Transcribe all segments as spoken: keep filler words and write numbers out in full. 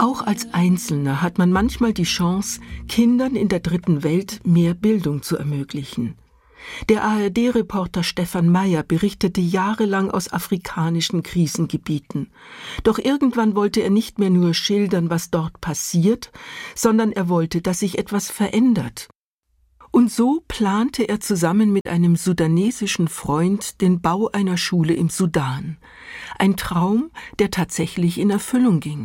Auch als Einzelner hat man manchmal die Chance, Kindern in der dritten Welt mehr Bildung zu ermöglichen. Der A R D-Reporter Stefan Meyer berichtete jahrelang aus afrikanischen Krisengebieten. Doch irgendwann wollte er nicht mehr nur schildern, was dort passiert, sondern er wollte, dass sich etwas verändert. Und so plante er zusammen mit einem sudanesischen Freund den Bau einer Schule im Sudan. Ein Traum, der tatsächlich in Erfüllung ging.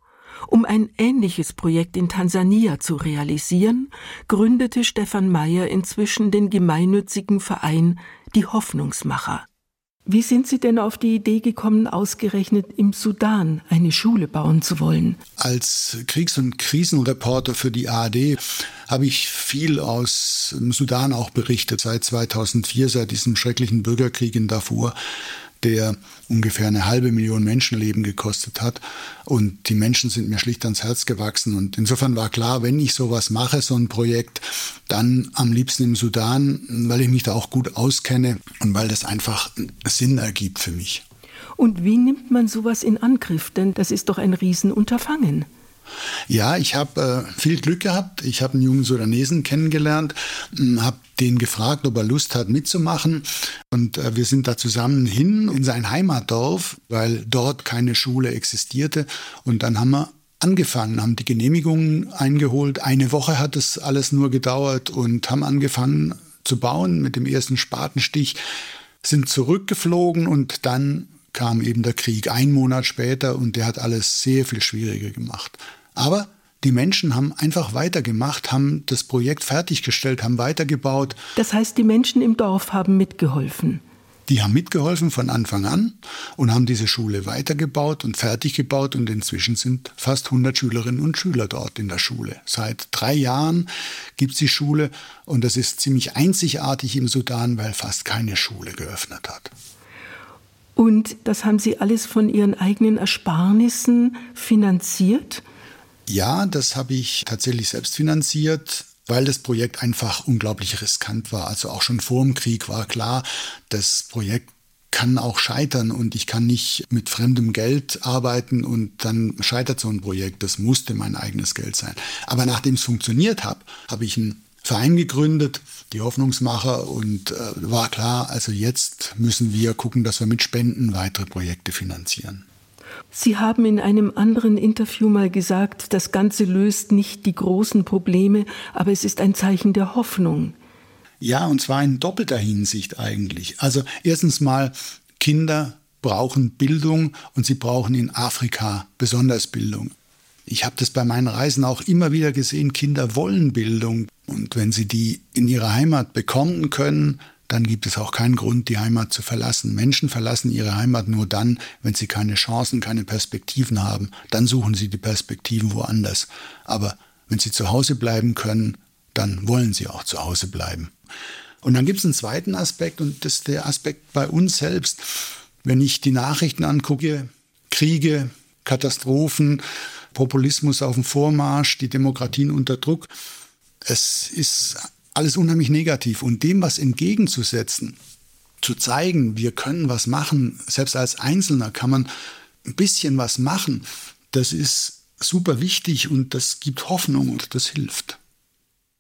Um ein ähnliches Projekt in Tansania zu realisieren, gründete Stefan Meyer inzwischen den gemeinnützigen Verein Die Hoffnungsmacher. Wie sind Sie denn auf die Idee gekommen, ausgerechnet im Sudan eine Schule bauen zu wollen? Als Kriegs- und Krisenreporter für die A R D habe ich viel aus dem Sudan auch berichtet. Seit zweitausendvier, seit diesem schrecklichen Bürgerkrieg in Darfur, der ungefähr eine halbe Million Menschenleben gekostet hat. Und die Menschen sind mir schlicht ans Herz gewachsen. Und insofern war klar, wenn ich sowas mache, so ein Projekt, dann am liebsten im Sudan, weil ich mich da auch gut auskenne und weil das einfach Sinn ergibt für mich. Und wie nimmt man sowas in Angriff? Denn das ist doch ein Riesenunterfangen. Ja, ich habe äh, viel Glück gehabt. Ich habe einen jungen Sudanesen kennengelernt, habe den gefragt, ob er Lust hat mitzumachen. Und äh, wir sind da zusammen hin in sein Heimatdorf, weil dort keine Schule existierte. Und dann haben wir angefangen, haben die Genehmigungen eingeholt. Eine Woche hat es alles nur gedauert und haben angefangen zu bauen mit dem ersten Spatenstich, sind zurückgeflogen und dann kam eben der Krieg einen Monat später und der hat alles sehr viel schwieriger gemacht. Aber die Menschen haben einfach weitergemacht, haben das Projekt fertiggestellt, haben weitergebaut. Das heißt, die Menschen im Dorf haben mitgeholfen? Die haben mitgeholfen von Anfang an und haben diese Schule weitergebaut und fertig gebaut. Und inzwischen sind fast hundert Schülerinnen und Schüler dort in der Schule. Seit drei Jahren gibt es die Schule und das ist ziemlich einzigartig im Sudan, weil fast keine Schule geöffnet hat. Und das haben Sie alles von Ihren eigenen Ersparnissen finanziert? Ja, das habe ich tatsächlich selbst finanziert, weil das Projekt einfach unglaublich riskant war. Also auch schon vor dem Krieg war klar, das Projekt kann auch scheitern und ich kann nicht mit fremdem Geld arbeiten und dann scheitert so ein Projekt. Das musste mein eigenes Geld sein. Aber nachdem es funktioniert hat, habe ich einen Verein gegründet, die Hoffnungsmacher, und äh, war klar, also jetzt müssen wir gucken, dass wir mit Spenden weitere Projekte finanzieren. Sie haben in einem anderen Interview mal gesagt, das Ganze löst nicht die großen Probleme, aber es ist ein Zeichen der Hoffnung. Ja, und zwar in doppelter Hinsicht eigentlich. Also erstens mal, Kinder brauchen Bildung und sie brauchen in Afrika besonders Bildung. Ich habe das bei meinen Reisen auch immer wieder gesehen, Kinder wollen Bildung. Und wenn sie die in ihrer Heimat bekommen können, dann gibt es auch keinen Grund, die Heimat zu verlassen. Menschen verlassen ihre Heimat nur dann, wenn sie keine Chancen, keine Perspektiven haben. Dann suchen sie die Perspektiven woanders. Aber wenn sie zu Hause bleiben können, dann wollen sie auch zu Hause bleiben. Und dann gibt es einen zweiten Aspekt, und das ist der Aspekt bei uns selbst. Wenn ich die Nachrichten angucke, Kriege, Katastrophen, Populismus auf dem Vormarsch, die Demokratien unter Druck, es ist alles unheimlich negativ. Und dem was entgegenzusetzen, zu zeigen, wir können was machen, selbst als Einzelner kann man ein bisschen was machen, das ist super wichtig und das gibt Hoffnung und das hilft.